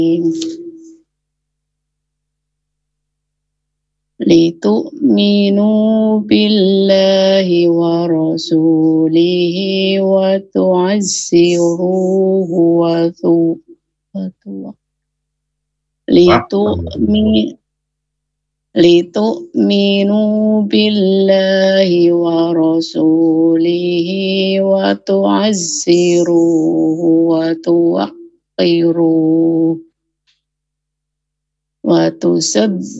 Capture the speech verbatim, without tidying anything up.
لتؤمنوا بالله ورسوله وتعزروه وتو لتؤمن لتؤمنوا بالله ورسوله وتعزروه وتوقروه وتسبحوه